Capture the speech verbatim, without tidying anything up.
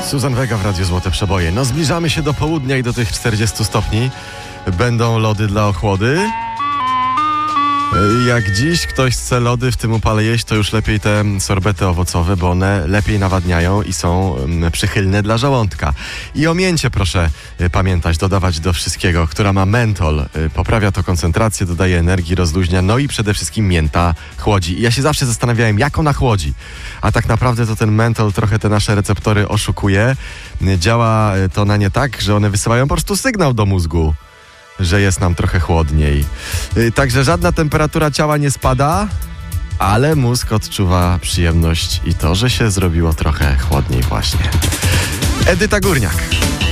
Suzan Vega w Radiu Złote Przeboje. No zbliżamy się do południa i do tych czterdziestu stopni. Będą lody dla ochłody. Jak dziś ktoś chce lody w tym upale jeść, to już lepiej te sorbety owocowe, bo one lepiej nawadniają i są przychylne dla żołądka. I o mięcie proszę pamiętać, dodawać do wszystkiego, która ma mentol. Poprawia to koncentrację, dodaje energii, rozluźnia, no i przede wszystkim mięta chłodzi. I ja się zawsze zastanawiałem, jak ona chłodzi. A tak naprawdę to ten mentol trochę te nasze receptory oszukuje. Działa to na nie tak, że one wysyłają po prostu sygnał do mózgu, że jest nam trochę chłodniej. Także żadna temperatura ciała nie spada, ale mózg odczuwa przyjemność i to, że się zrobiło trochę chłodniej właśnie. Edyta Górniak.